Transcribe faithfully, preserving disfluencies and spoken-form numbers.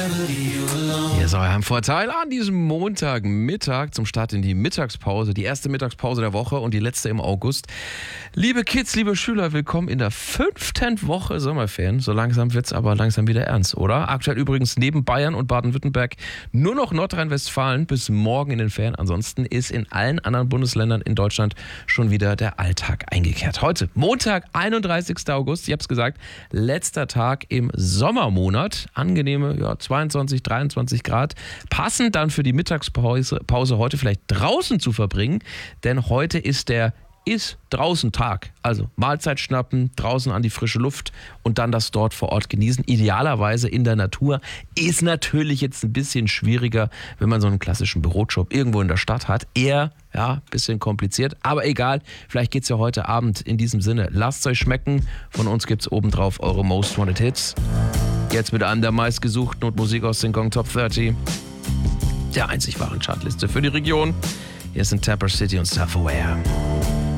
Hier ist euer Vorteil an diesem Montagmittag zum Start in die Mittagspause. Die erste Mittagspause der Woche und die letzte im August. Liebe Kids, liebe Schüler, willkommen in der fünften Woche Sommerferien. So langsam wird's aber langsam wieder ernst, oder? Aktuell übrigens neben Bayern und Baden-Württemberg nur noch Nordrhein-Westfalen bis morgen in den Ferien. Ansonsten ist in allen anderen Bundesländern in Deutschland schon wieder der Alltag eingekehrt. Heute, Montag, einunddreißigster August, ich habe es gesagt, letzter Tag im Sommermonat. Angenehme ja, zweiundzwanzig, dreiundzwanzig Grad. Passend dann für die Mittagspause Pause heute vielleicht draußen zu verbringen, denn heute ist der ist draußen Tag. Also Mahlzeit schnappen, draußen an die frische Luft und dann das dort vor Ort genießen. Idealerweise in der Natur. Ist natürlich jetzt ein bisschen schwieriger, wenn man so einen klassischen Bürojob irgendwo in der Stadt hat. Eher, ja, ein bisschen kompliziert. Aber egal, vielleicht geht's ja heute Abend in diesem Sinne. Lasst euch schmecken. Von uns gibt's obendrauf eure Most Wanted Hits. Jetzt mit einem der meistgesuchten und Musik aus den Gong Top dreißig. Der einzig wahren Chartliste für die Region. Hier sind Tapper City und Self-Aware.